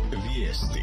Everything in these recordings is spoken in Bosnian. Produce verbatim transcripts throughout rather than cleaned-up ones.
Vijesti.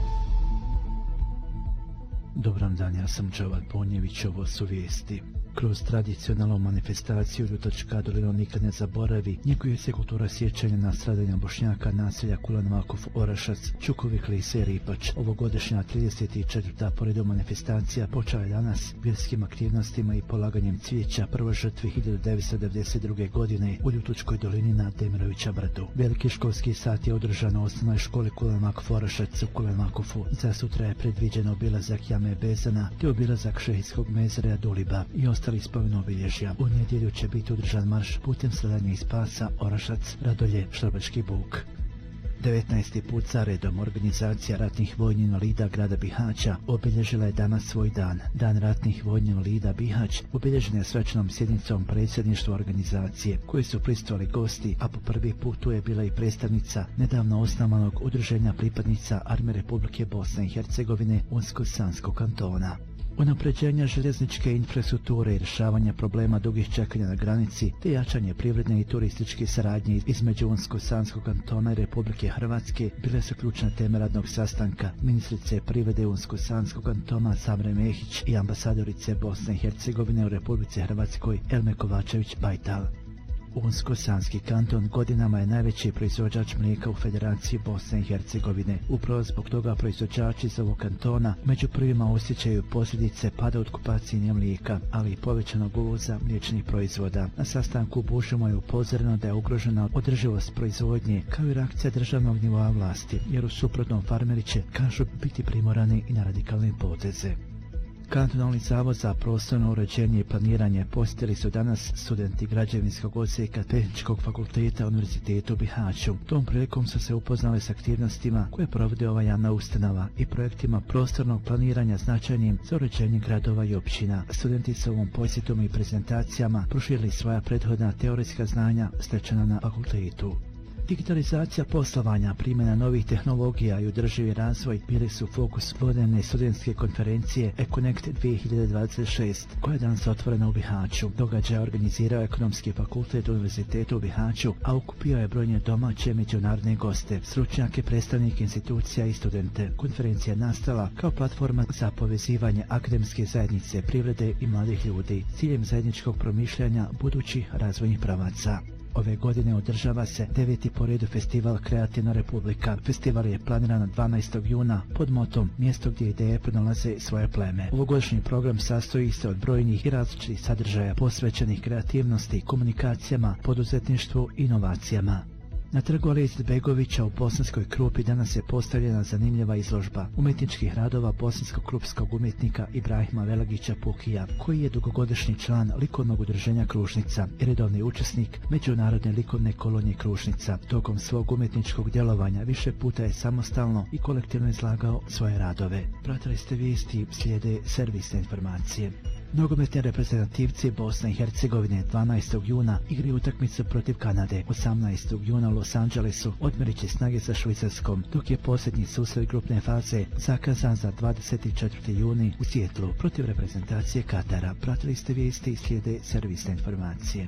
Dobram dan, ja sam Džavad Bonjević, ovo su vijesti. Kroz tradicionalnu manifestaciju Ljutačka dolina nikad ne zaboravi, njeguje se kultura sjećanja na stradanja Bošnjaka naselja Kulen Vakuf Orašac, Čukovi Klise i Ripač. Ovogodišnja trideset četvrta poredu manifestacija počela je danas vjerskim aktivnostima i polaganjem cvijeća prvoj žrtvi hiljadu devetsto devedeset druge. godine u Ljutačkoj dolini na Demirovića brdu. Veliki školski sat je održan u osnovnoj školi Kulen Vakuf Orašac u Kulen Vakufu. Za sutra je predviđen obilazak jame Bezana te obilazak šehidskog mezarja Duliba i ostali spomen obilježja. U nedjelju će biti održan marš putem stradanja i spasa Orašac, Radolje, Štrbački Buk. devetnaesti put za redom organizacija ratnih vojnih invalida grada Bihaća obilježila je danas svoj dan. Dan ratnih vojnih invalida Bihać obilježen je svečanom sjednicom predsjedništva organizacije koje su prisustvovali gosti, a po prvi put tu je bila i predstavnica nedavno osnovanog udruženja pripadnica Armije Republike Bosne i Hercegovine Unsko-Sanskog kantona. Unapređenja željezničke infrastrukture i rješavanja problema dugih čekanja na granici te jačanje privredne i turističke saradnje između Unsko-Sanskog kantona i Republike Hrvatske bile su ključne teme radnog sastanka ministrice privrede Unsko-Sanskog kantona Samre Mehić i ambasadorice Bosne i Hercegovine u Republici Hrvatskoj Elme Kovačević-Bajtal. Unsko-Sanski kanton godinama je najveći proizvođač mlijeka u Federaciji Bosne i Hercegovine. Upravo zbog toga proizvođači iz ovog kantona među prvima osjećaju posljedice pada otkupacije mlijeka, ali i povećanog uvoza mliječnih proizvoda. Na sastanku u Bušumu je upozoreno da je ugrožena održivost proizvodnje kao i reakcija državnog nivoa vlasti, jer u suprotnom farmeri će, kažu, biti primorani i na radikalne poteze. Kantonalni zavod za prostorno uređenje i planiranje posjetili su danas studenti građevinskog odsjeka Tehničkog fakulteta Univerziteta u Bihaću. Tom prilikom su se upoznali s aktivnostima koje provode ova javna ustanova i projektima prostornog planiranja značajnim za uređenje gradova i općina. Studenti su ovom posjetom i prezentacijama proširili svoja prethodna teoretska znanja stečena na fakultetu. Digitalizacija poslovanja, primjena novih tehnologija i održivi razvoj bili su fokus vodene studentske konferencije Econnect dvije hiljade dvadeset šest, koja je danas otvorena u Bihaću. Događaj je organizirao Ekonomski fakultet Univerziteta u Bihaću, a okupio je brojne domaće i međunarodne goste, stručnjake, predstavnike institucija i studente. Konferencija je nastala kao platforma za povezivanje akademske zajednice, privrede i mladih ljudi s ciljem zajedničkog promišljanja budućih razvojnih pravaca. Ove godine održava se deveti po redu festival Kreativna Republika. Festival je planiran na dvanaestog juna pod motom Mjesto gdje ideje pronalaze svoje pleme. Ovogodišnji program sastoji se od brojnih i različitih sadržaja posvećenih kreativnosti, komunikacijama, poduzetništvu i inovacijama. Na trgu Alije Izetbegovića u Bosanskoj Krupi danas je postavljena zanimljiva izložba umjetničkih radova bosanskog krupskog umjetnika Ibrahima Velagića Pukija, koji je dugogodišnji član likovnog udruženja Krušnica i redovni učesnik Međunarodne likovne kolonije Krušnica. Tokom svog umjetničkog djelovanja više puta je samostalno i kolektivno izlagao svoje radove. Pratili ste vijesti, slijede servisne informacije. Nogometni reprezentativci Bosne i Hercegovine dvanaestog juna igraju utakmicu protiv Kanade. osamnaestog juna u Los Angelesu odmerit će snage sa Švicarskom, dok je posljednji susret grupne faze zakazan za dvadeset četvrti juni u Sijetlu protiv reprezentacije Katara. Pratili ste vijesti i slijede servisne informacije.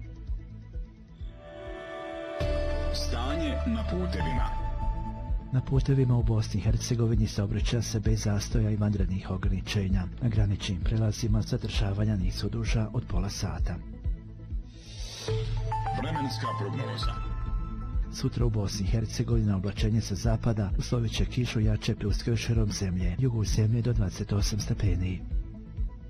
Stanje na putevima. Na putevima u Bosni i Hercegovini saobraća se bez zastoja i vanrednih ograničenja. Na graničnim prelazima zadržavanja nisu duža od pola sata. Vremenska prognoza. Sutra u Bosni i Hercegovini na oblačenje sa zapada uslovit će kišu jače pljuskaju širom zemlje. Jugu zemlje do dvadeset osam stepeni.